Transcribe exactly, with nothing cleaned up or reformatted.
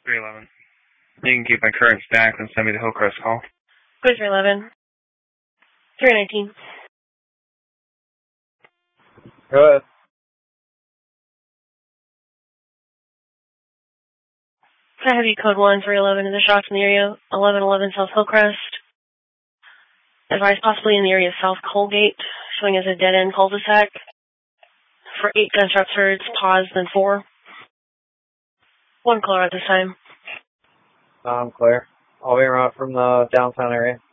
three eleven. You can keep my current stack and send me the Hillcrest call. three eleven. three nineteen. Go ahead. Can I have you code one three eleven in the shots in the area, eleven eleven South Hillcrest. Advise possibly in the area of South Colgate, showing as a dead-end cul-de-sac. For eight gunshot surge, pause, then four. One caller at this time. I'm clear. I'll be around from the downtown area.